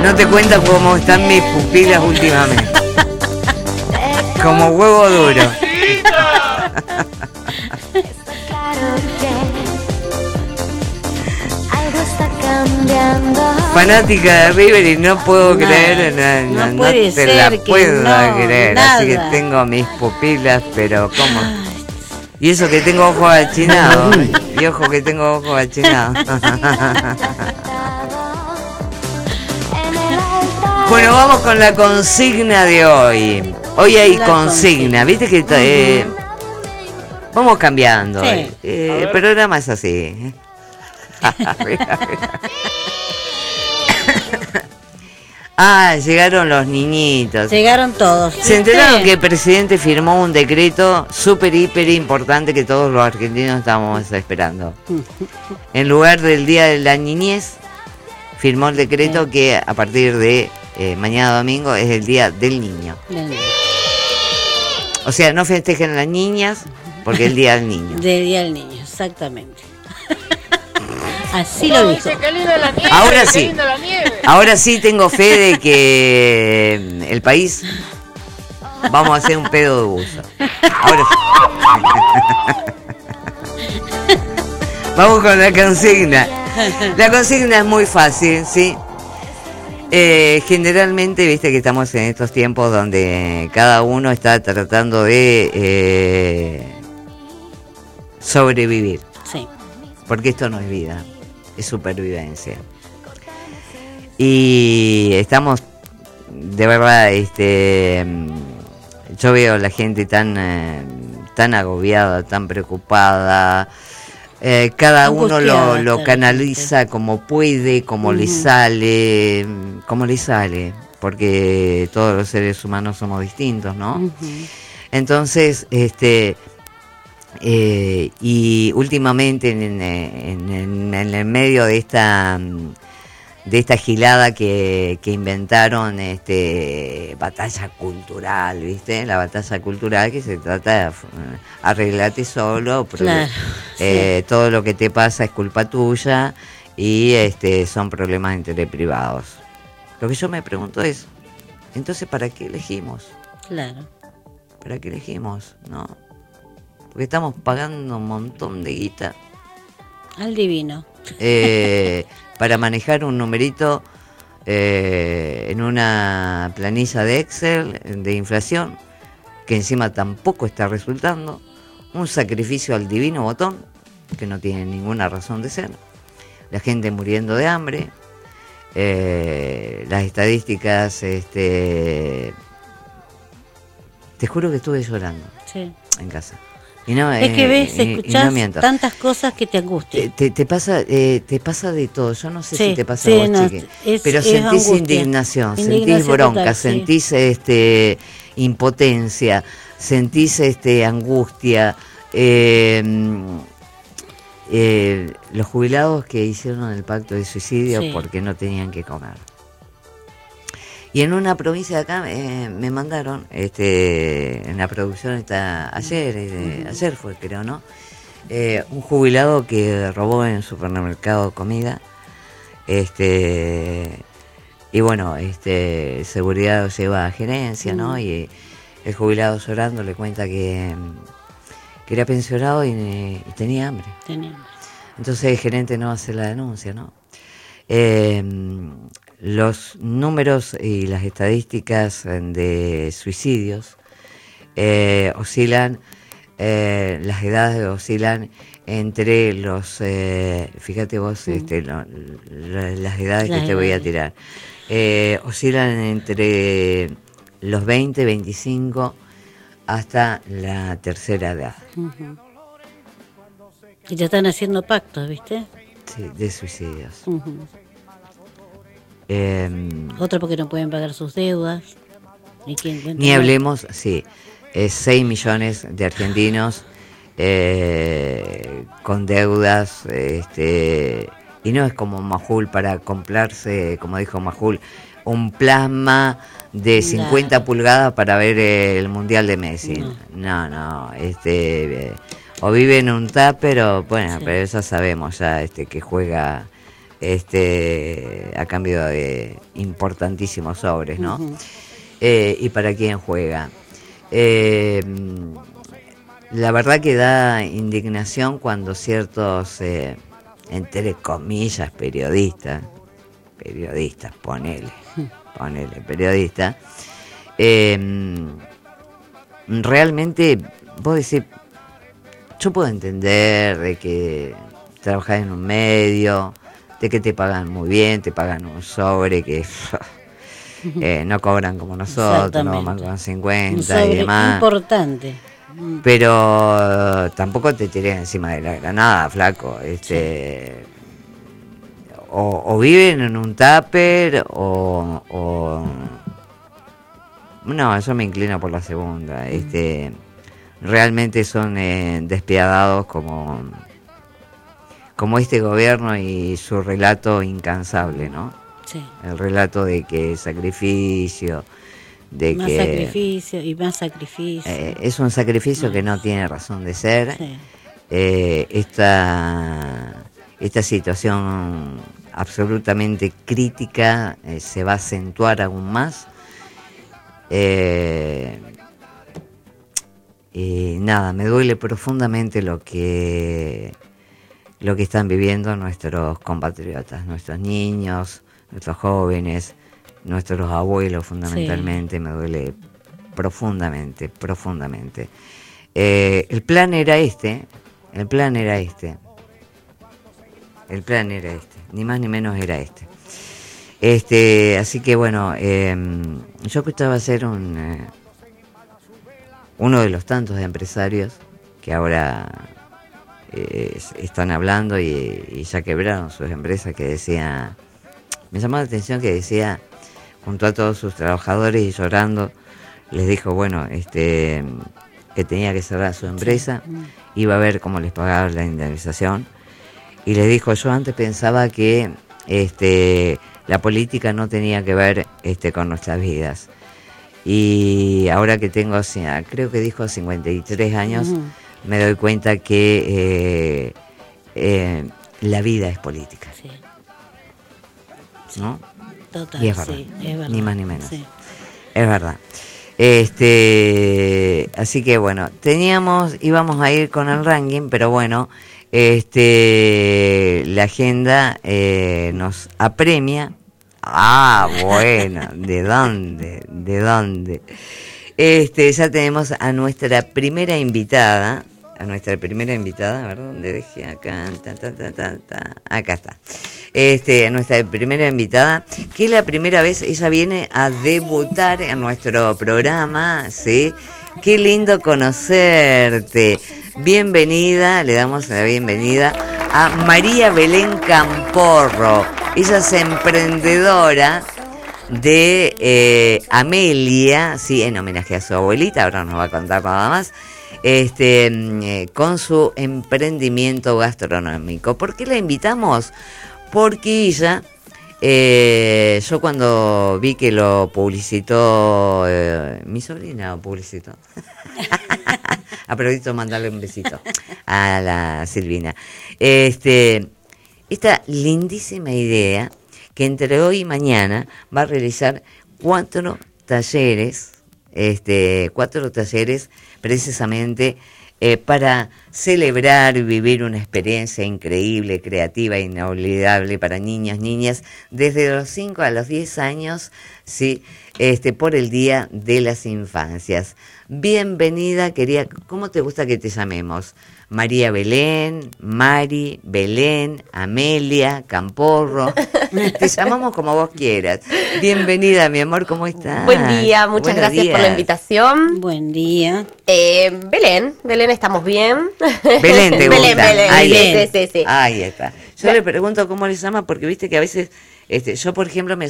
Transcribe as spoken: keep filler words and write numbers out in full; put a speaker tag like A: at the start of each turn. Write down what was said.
A: No te cuenta cómo están mis pupilas últimamente. Como huevo duro. Fanática de River y no puedo no, creer, no, no, no,
B: puede
A: no te
B: ser
A: la
B: que
A: puedo
B: no,
A: creer,
B: nada.
A: Así que tengo mis pupilas, pero ¿cómo? Y eso que tengo ojos achinados, ¿eh? Y ojo que tengo ojos achinados. Bueno, vamos con la consigna de hoy. Hoy hay consigna, consigna, viste que eh, vamos cambiando. Sí. Eh, el programa es así. Ah, llegaron los niñitos.
B: Llegaron todos. ¿Viste?
A: Se enteraron que el presidente firmó un decreto súper, hiper importante que todos los argentinos estábamos esperando. En lugar del Día de la Niñez, firmó el decreto sí. que a partir de eh, mañana domingo es el Día del Niño. Del niño. O sea, no festejen a las niñas porque es el Día del Niño.
B: Del Día del Niño, exactamente. Así lo dijo.
A: Ahora sí, ahora sí tengo fe de que el país vamos a hacer un pedo de buzo. Ahora sí. Vamos con la consigna. La consigna es muy fácil, ¿sí? Eh, generalmente, viste que estamos en estos tiempos donde cada uno está tratando de eh, sobrevivir.
B: Sí.
A: Porque esto no es vida. Es supervivencia. Y estamos, de verdad, este, yo veo a la gente tan, eh, tan agobiada, tan preocupada. Eh, cada uno lo, lo canaliza como puede, como uh-huh. le sale, como le sale, porque todos los seres humanos somos distintos, ¿no? Uh-huh. Entonces, este. Eh, y últimamente en, en, en, en el medio de esta de esta gilada que, que inventaron este batalla cultural, ¿viste? La batalla cultural que se trata de arreglarte solo, porque, claro, eh, sí. todo lo que te pasa es culpa tuya y este son problemas entre privados. Lo que yo me pregunto es, entonces ¿para qué elegimos?
B: Claro.
A: ¿Para qué elegimos? ¿No? Porque estamos pagando un montón de guita.
B: Al divino.
A: Eh, para manejar un numerito eh, en una planilla de Excel de inflación, que encima tampoco está resultando. Un sacrificio al divino botón, que no tiene ninguna razón de ser. La gente muriendo de hambre. Eh, las estadísticas, este, te juro que estuve llorando.
B: Sí.
A: En casa. Y no,
B: es que ves,
A: eh,
B: escuchás
A: no
B: tantas cosas que te angustian.
A: Te, te, te pasa eh, te pasa de todo. Yo no sé
B: sí,
A: si te pasa
B: sí,
A: a vos,
B: no,
A: chique,
B: es,
A: pero
B: es
A: sentís
B: angustia.
A: indignación,
B: indignación,
A: sentís bronca,
B: total,
A: sentís
B: sí.
A: este impotencia, sentís este angustia. Eh, eh, los jubilados que hicieron el pacto de suicidio sí. porque no tenían que comer. Y en una provincia de acá eh, me mandaron, este, en la producción está ayer, eh, uh-huh. ayer fue creo, ¿no? Eh, un jubilado que robó en un supermercado comida, este, y bueno, este, seguridad lo lleva a gerencia, uh-huh. ¿no? Y el jubilado llorando le cuenta que, que era pensionado y, y tenía hambre.
B: Tenía hambre.
A: Entonces el gerente no hace la denuncia, ¿no? Eh, los números y las estadísticas de suicidios eh, oscilan, eh, las edades oscilan entre los, eh, fíjate vos, mm. este, lo, lo, las edades las que te voy a tirar, eh, oscilan entre los veinte, veinticinco hasta la tercera edad.
B: Uh-huh. Y te están haciendo pactos, ¿viste?
A: Sí, de suicidios.
B: Uh-huh.
A: Eh,
B: Otro porque no pueden pagar sus deudas. ¿Y quién,
A: ni hablemos, sí, eh, seis millones de argentinos eh, con deudas, este, y no es como Majul para comprarse, como dijo Majul, un plasma de cincuenta claro. pulgadas para ver el Mundial de Messi. No, no, no este, eh, o vive en un tupper o, bueno, sí. pero eso sabemos ya, este, que juega este, a cambio de importantísimos sobres, ¿no?
B: Ujú.
A: Eh, y para quién juega. Eh, la verdad que da indignación cuando ciertos, eh, entre comillas, periodistas, periodistas, ponele, ponele, periodistas, eh, realmente, vos decís, yo puedo entender de que trabajás en un medio, de que te pagan muy bien, te pagan un sobre que eh, no cobran como nosotros, no más con
B: Un
A: cincuenta
B: sobre
A: y demás.
B: importante.
A: Pero tampoco te tiré encima de la granada, flaco. Este, o, o viven en un tupper o, o no, yo me inclino por la segunda. Este, realmente son eh, despiadados como como este gobierno y su relato incansable, ¿no?
B: Sí.
A: El relato de que sacrificio, de
B: Más
A: que
B: sacrificio y más sacrificio.
A: eh, es un sacrificio
B: Más.
A: que no tiene razón de ser.
B: Sí.
A: Eh, esta, esta situación absolutamente crítica eh, se va a acentuar aún más. Eh, y nada, me duele profundamente lo que lo que están viviendo nuestros compatriotas, nuestros niños, nuestros jóvenes, nuestros abuelos fundamentalmente. Sí. Me duele profundamente, profundamente. Eh, el plan era este, el plan era este, el plan era este, ni más ni menos era este. Este, así que bueno, eh, yo gustaba ser un eh, uno de los tantos empresarios que ahora eh, están hablando y, y ya quebraron sus empresas, que decía, me llamó la atención que decía, junto a todos sus trabajadores y llorando, les dijo, bueno, este, que tenía que cerrar su empresa, sí. Iba a ver cómo les pagaba la indemnización, y les dijo, yo antes pensaba que este, la política no tenía que ver este, con nuestras vidas, y ahora que tengo, creo que dijo cincuenta y tres años, uh-huh. Me doy cuenta que eh, eh, la vida es política.
B: Sí.
A: ¿No?
B: Total,
A: y es verdad,
B: sí, es verdad.
A: Ni más ni menos.
B: Sí.
A: Es verdad. Este, así que bueno, teníamos, íbamos a ir con el ranking, pero bueno, este, la agenda eh, nos apremia. Ah, bueno, ¿de dónde? ¿De dónde? Este, ya tenemos a nuestra primera invitada, a nuestra primera invitada, ¿verdad? ¿Dónde dejé acá? Ta, ta, ta, ta, ta. Acá está. Este, a nuestra primera invitada, que es la primera vez, ella viene a debutar en nuestro programa, ¿sí? Qué lindo conocerte. Bienvenida, le damos la bienvenida a María Belén Camporro. Ella es emprendedora de eh, Amelia, sí, en homenaje a su abuelita, ahora nos va a contar nada más, este, eh, con su emprendimiento gastronómico. ¿Por qué la invitamos? Porque ella, eh, yo cuando vi que lo publicitó, eh, mi sobrina lo publicitó, aprovecho mandarle un besito a la Silvina, este, esta lindísima idea que entre hoy y mañana va a realizar cuatro talleres, este, cuatro talleres precisamente eh, para celebrar y vivir una experiencia increíble, creativa, inolvidable para niños, niñas, desde los cinco a los diez años, sí, este, por el Día de las Infancias. Bienvenida, quería, ¿cómo te gusta que te llamemos? María Belén, Mari, Belén, Amelia, Camporro. Te llamamos como vos quieras. Bienvenida, mi amor, ¿cómo estás?
C: Buen día, muchas
A: Buenos
C: gracias
A: días.
C: por la invitación.
B: Buen día.
C: Eh, Belén, Belén, ¿estamos bien?
A: Belén, ¿te gusta?
C: Belén, Belén,
A: Ahí,
C: sí, sí, sí, sí.
A: Ahí está. Yo le pregunto cómo le llama porque viste que a veces, este, yo por ejemplo me